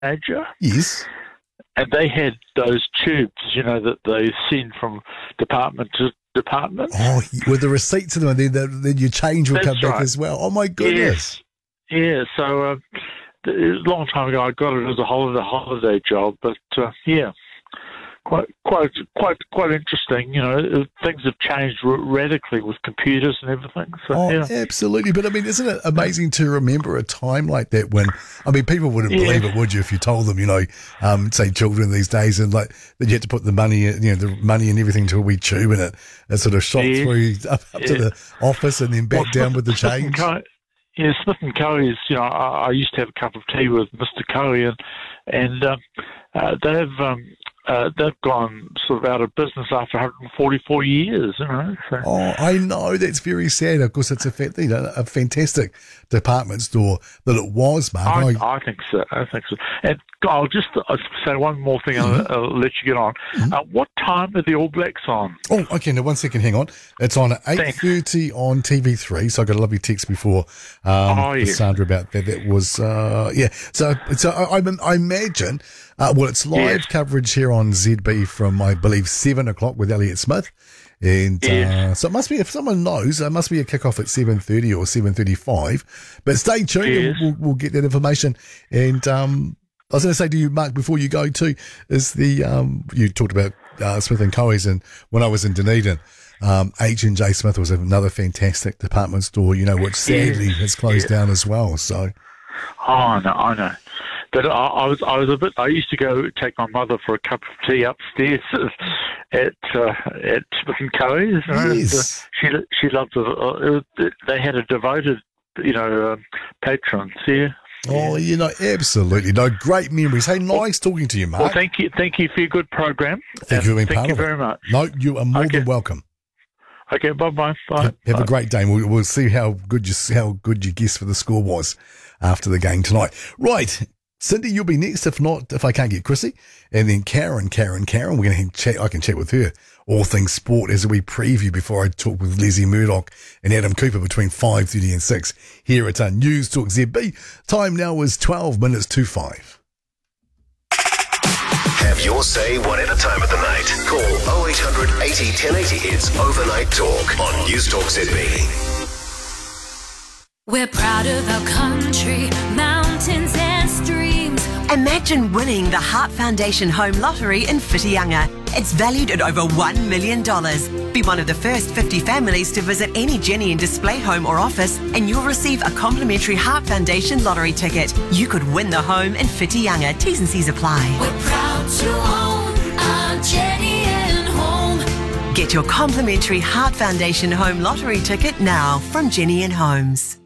teenager, Yes. and they had those tubes, that they send from department to department. Oh, with the receipts in them, and then your change will come back as well. Oh, my goodness. Yeah, so it was a long time ago. I got it as a holiday job, but quite interesting. Things have changed radically with computers and everything. So, absolutely. But I mean, isn't it amazing to remember a time like that when, people wouldn't believe it, would you, if you told them, say children these days, and like that you had to put the money, the money and everything to a wee tube, and it sort of shot through up to the office and then back down with the change. Smith and Coey's, I used to have a cup of tea with Mr. Coey, and they've gone sort of out of business after 144 years, So. Oh, I know. That's very sad. Of course, it's a fantastic department store that it was, Mark. I think so. And I'll just say one more thing, and I'll let you get on. What time are the All Blacks on? Oh, okay. Now, 1 second. Hang on. It's on at 8:30 on TV3. So I got a lovely text before Sandra about that. That was, So I imagine, it's live coverage here on ZB from, I believe, 7 o'clock with Elliott Smith. And so it must be, if someone knows, it must be a kickoff at 7:30 or 7:35. But stay tuned, and we'll get that information. And I was going to say to you, Mark, before you go too, is you talked about Smith and Coey's, and when I was in Dunedin, H&J Smith was another fantastic department store, which sadly has closed down as well. So, I know. But I used to go take my mother for a cup of tea upstairs at Smith and Coey's. Yes. She loved it. They had a devoted, patrons here. Oh, absolutely. No, great memories. Hey, nice talking to you, Mark. Well, thank you for your good program. Thank you for being part of it. Thank you very much. No, you are more than welcome. Okay, bye-bye. Bye. Have a great day. We'll see how good your guess for the score was after the game tonight. Right. Cindy, you'll be next. If I can't get Chrissy. And then Karen, we're going to chat. I can chat with her all things sport as we preview before I talk with Leslie Murdoch and Adam Cooper between 5:30 and 6 here at News Talk ZB. Time now is 12 minutes to 5. Have your say whatever time of the night. Call 0800 80 1080. It's Overnight Talk on News Talk ZB. We're proud of our country, mountains and streams. Imagine winning the Heart Foundation Home Lottery in Whitianga. It's valued at over $1 million. Be one of the first 50 families to visit any Jenny and Display home or office, and you'll receive a complimentary Heart Foundation lottery ticket. You could win the home in Whitianga. T's and C's apply. We're proud to own our Jenny and Home. Get your complimentary Heart Foundation Home Lottery ticket now from Jenny and Homes.